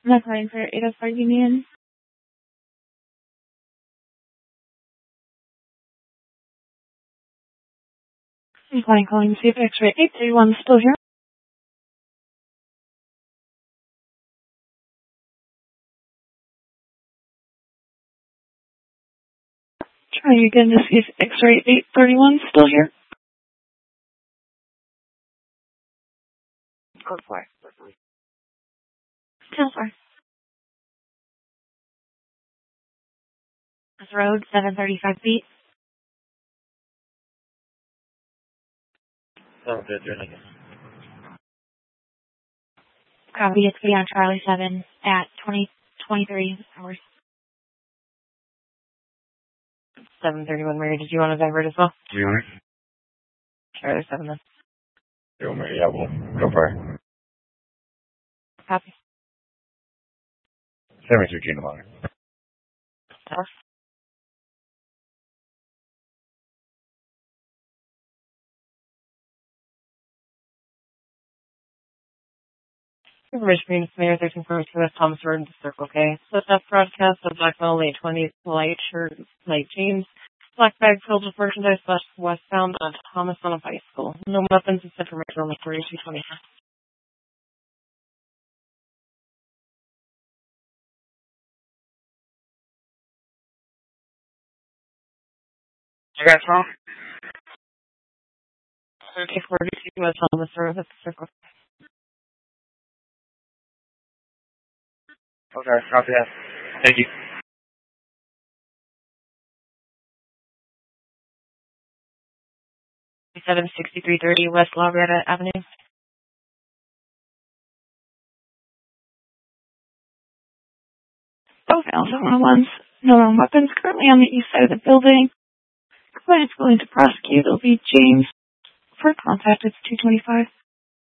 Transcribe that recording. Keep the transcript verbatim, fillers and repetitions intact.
Am I calling for eight oh five Union? I'm calling, calling to see if X-ray eight three one is still here. Trying again to see if X-ray eight thirty-one is still here. Go for it. Still for. This road, seven thirty-five feet. Oh, good, really good. Copy, it's be on Charlie seven at twenty twenty-three hours. seven thirty-one, Mary, did you want to divert as well? Do you want it? Charlie seven then. You want me? Yeah, we'll go for it. Copy. seventy-two Kingdom Honor. Tough. Information being Mayor thirteen for West Thomas Road into Circle K. So that's broadcast of Black Metal late twenty light shirt, light jeans. Black bag filled with merchandise left westbound on Thomas on a bicycle. No weapons except for Metro only forty-two twenty. You guys wrong? thirteen forty-two West Thomas Road at the Circle. Okay, copy that. Thank you. seven sixty-three thirty West La Greta Avenue. Both Alpha ones. No known weapons currently on the east side of the building. Client's willing to prosecute. It'll be James. For contact, it's two twenty-five.